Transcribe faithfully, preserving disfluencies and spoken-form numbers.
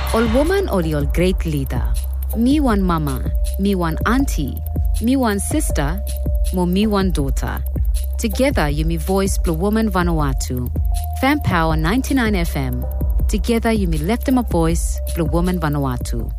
Ol woman or ol great leader. Me one mama, me one auntie, me one sister, mo me one daughter. Together you me voice Blue Woman Vanuatu. Fan Power ninety-nine F M. Together you me left them a voice Blue Woman Vanuatu.